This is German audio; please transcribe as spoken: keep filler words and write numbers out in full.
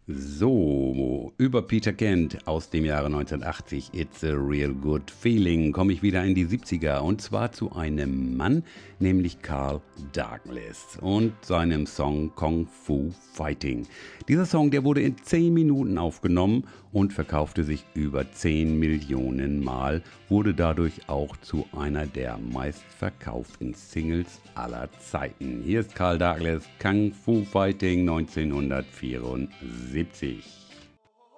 So, über Peter Kent aus dem Jahre neunzehnhundertachtzig, It's a Real Good Feeling, komme ich wieder in die siebziger und zwar zu einem Mann, nämlich Carl Douglas und seinem Song Kung Fu Fighting. Dieser Song, der wurde in zehn Minuten aufgenommen und verkaufte sich über zehn Millionen Mal, wurde dadurch auch zu einer der meistverkauften Singles aller Zeiten. Hier ist Carl Douglas, Kung Fu Fighting neunzehnhundertvierundsiebzig.